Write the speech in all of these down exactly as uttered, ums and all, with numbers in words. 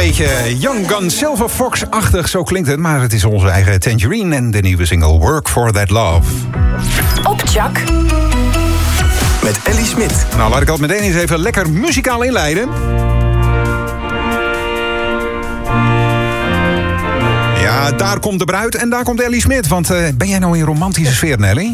beetje Young Gun Silver Fox-achtig, zo klinkt het. Maar het is onze eigen Tangerine en de nieuwe single Work for That Love. Op Chak. Met Ellie Smit. Nou, laat ik al meteen eens even lekker muzikaal inleiden. Ja, daar komt de bruid en daar komt Ellie Smit. Want uh, ben jij nou in romantische sfeer, Nelly?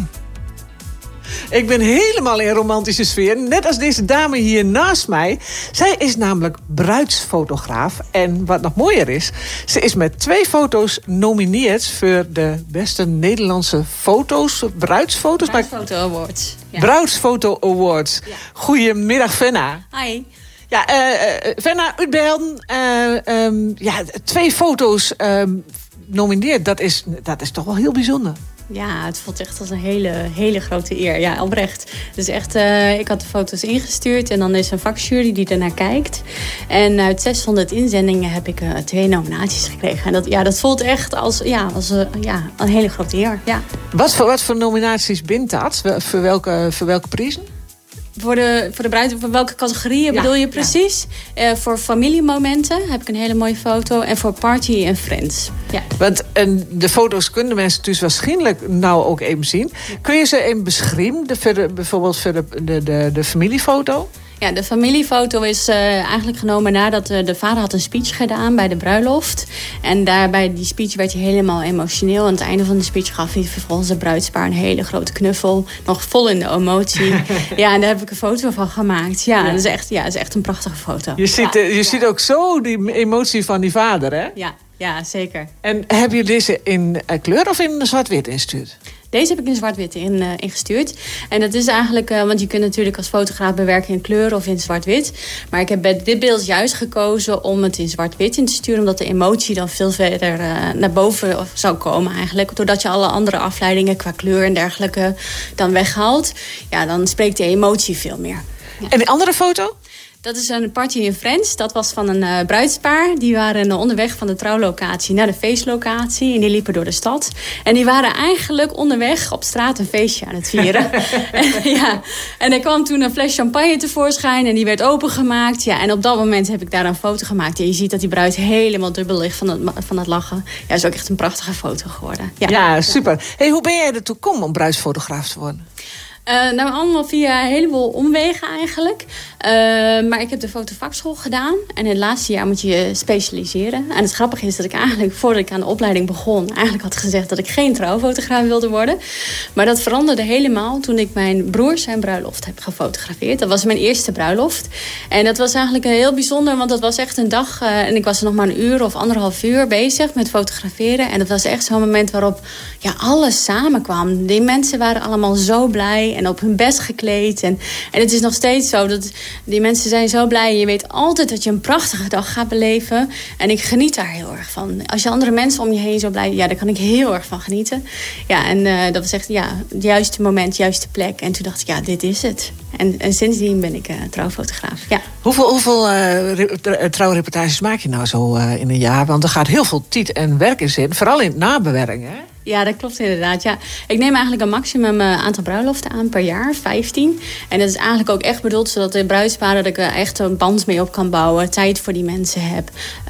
Ik ben helemaal in romantische sfeer. Net als deze dame hier naast mij. Zij is namelijk bruidsfotograaf. En wat nog mooier is, ze is met twee foto's nomineerd voor de beste Nederlandse foto's, bruidsfoto's. Bruidsfoto Awards. Ja. Bruidsfoto Awards. Ja. Goedemiddag, Venna. Hi. Ja, uh, Venna Uitbelden. Uh, um, ja, twee foto's um, nomineerd. Dat is, dat is toch wel heel bijzonder. Ja, het voelt echt als een hele, hele grote eer. Ja, oprecht. Dus echt, uh, ik had de foto's ingestuurd en dan is een vakjury die ernaar kijkt. En uit zeshonderd inzendingen heb ik uh, twee nominaties gekregen. En dat, ja, dat voelt echt als, ja, als uh, ja, een hele grote eer. Ja. Wat voor, wat voor nominaties bindt dat? Voor welke, voor welke prijzen? Voor de, voor de bruid, voor welke categorieën ja, bedoel je precies? Ja. Uh, voor familiemomenten heb ik een hele mooie foto. En voor party en friends. Ja. Want en de foto's kunnen mensen dus waarschijnlijk nou ook even zien. Kun je ze even beschrijven? De, voor de, bijvoorbeeld voor de, de, de, de familiefoto? Ja, de familiefoto is uh, eigenlijk genomen nadat uh, de vader had een speech gedaan bij de bruiloft. En daarbij die speech werd hij helemaal emotioneel. Aan het einde van de speech gaf hij vervolgens de bruidspaar een hele grote knuffel. Nog vol in de emotie. Ja, en daar heb ik een foto van gemaakt. Ja, ja. Dat is echt, ja, dat is echt een prachtige foto. Je ziet, ja, uh, je ja. ziet ook zo die emotie van die vader, hè? Ja, ja zeker. En heb je deze in uh, kleur of in zwart-wit ingestuurd? Deze heb ik in zwart-wit in, uh, ingestuurd. En dat is eigenlijk, uh, want je kunt natuurlijk als fotograaf bewerken in kleur of in zwart-wit. Maar ik heb bij dit beeld juist gekozen om het in zwart-wit in te sturen. Omdat de emotie dan veel verder uh, naar boven zou komen eigenlijk. Doordat je alle andere afleidingen qua kleur en dergelijke dan weghaalt. Ja, dan spreekt de emotie veel meer. Ja. En die andere foto? Dat is een party in Friends. Dat was van een uh, bruidspaar. Die waren uh, onderweg van de trouwlocatie naar de feestlocatie. En die liepen door de stad. En die waren eigenlijk onderweg op straat een feestje aan het vieren. en, ja. en er kwam toen een fles champagne tevoorschijn. En die werd opengemaakt. Ja, en op dat moment heb ik daar een foto gemaakt. En je ziet dat die bruid helemaal dubbel ligt van het, van het lachen. Ja, is ook echt een prachtige foto geworden. Ja, ja super. Hey, hoe ben jij ertoe gekomen om bruidsfotograaf te worden? Uh, nou, allemaal via een heleboel omwegen eigenlijk. Uh, maar ik heb de fotovakschool gedaan. En in het laatste jaar moet je je specialiseren. En het grappige is dat ik eigenlijk, voordat ik aan de opleiding begon, eigenlijk had gezegd dat ik geen trouwfotograaf wilde worden. Maar dat veranderde helemaal toen ik mijn broer zijn bruiloft heb gefotografeerd. Dat was mijn eerste bruiloft. En dat was eigenlijk heel bijzonder, want dat was echt een dag. Uh, en ik was er nog maar een uur of anderhalf uur bezig met fotograferen. En dat was echt zo'n moment waarop ja, alles samenkwam. Die mensen waren allemaal zo blij. En op hun best gekleed. En, en het is nog steeds zo dat die mensen zijn zo blij. Je weet altijd dat je een prachtige dag gaat beleven. En ik geniet daar heel erg van. Als je andere mensen om je heen zo blij... Ja, daar kan ik heel erg van genieten. Ja, en uh, dat was echt ja, het juiste moment, de juiste plek. En toen dacht ik, ja, dit is het. En, en sindsdien ben ik uh, trouwfotograaf. Ja. Hoeveel, hoeveel uh, trouwreportages maak je nou zo uh, in een jaar? Want er gaat heel veel tijd en werk in zitten. Vooral in het nabewerken, hè? Ja, dat klopt inderdaad. Ja. Ik neem eigenlijk een maximum aantal bruiloften aan per jaar, vijftien. En dat is eigenlijk ook echt bedoeld zodat de bruidsparen dat ik er echt een band mee op kan bouwen. Tijd voor die mensen heb.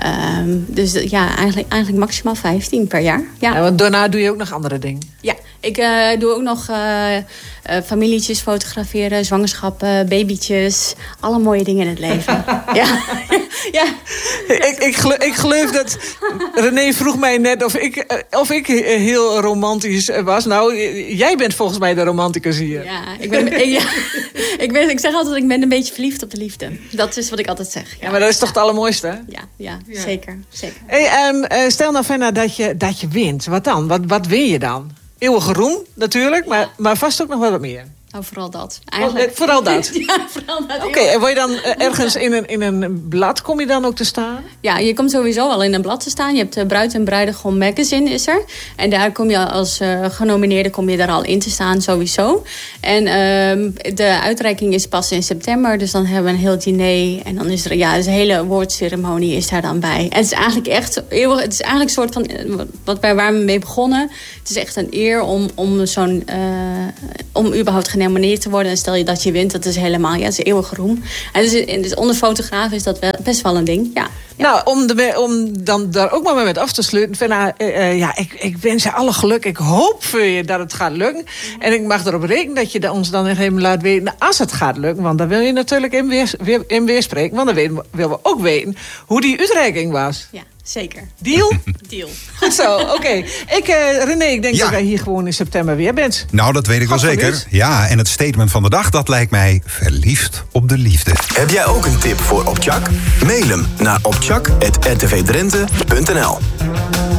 Um, dus ja, eigenlijk, eigenlijk maximaal vijftien per jaar. Ja. Ja, want daarna doe je ook nog andere dingen? Ja, ik uh, doe ook nog uh, uh, familietjes fotograferen, zwangerschappen, babytjes. Alle mooie dingen in het leven. ja. ja. Ik, ik, geloof, ik geloof dat... René vroeg mij net of ik, of ik heel romantisch was. Nou, jij bent volgens mij de romanticus hier. Ja, ik, ben, ik, ja, ik, ben, ik zeg altijd, ik ben een beetje verliefd op de liefde. Dat is wat ik altijd zeg. Ja, ja maar dat is toch het allermooiste? Ja, ja, ja. zeker. zeker. Hey, um, stel nou, Venna, dat je, dat je wint. Wat dan? Wat, wat win je dan? Eeuwige roem, natuurlijk, maar, maar vast ook nog wel wat meer. Nou, vooral dat. Eigenlijk... Oh, vooral dat? Ja, vooral dat. Oké, okay, en word je dan uh, ergens in een, in een blad, kom je dan ook te staan? Ja, je komt sowieso al in een blad te staan. Je hebt de Bruid en Bruidegom magazine is er. En daar kom je als uh, genomineerde kom je daar al in te staan, sowieso. En uh, de uitreiking is pas in september. Dus dan hebben we een heel diner. En dan is er ja, dus een hele woordceremonie is daar dan bij. En het is eigenlijk echt eeuwig. Het is eigenlijk een soort van wat bij waar we mee begonnen. Het is echt een eer om, om zo'n uh, om überhaupt genomineerd te worden. En stel je dat je wint, dat is helemaal, ja, dat is eeuwige roem. En dus, dus onder fotografen is dat wel, best wel een ding, ja. Nou, om, de, om dan daar ook maar mee met af te sluiten. Van, uh, uh, ja, ik, ik wens je alle geluk. Ik hoop voor je dat het gaat lukken. Mm-hmm. En ik mag erop rekenen dat je ons dan even laat weten als het gaat lukken. Want dan wil je natuurlijk in, weer, weer, in weerspreken. Want dan willen we, willen we ook weten hoe die uitreiking was. Ja, zeker. Deal? Deal. Goed zo, oké. Okay. Ik, uh, René, ik denk ja. dat jij hier gewoon in september weer bent. Nou, dat weet ik wel zeker. Ja, en het statement van de dag, dat lijkt mij verliefd op de liefde. Heb jij ook een tip voor Opchak? Mail hem naar opchak apenstaartje r t v drenthe punt n l.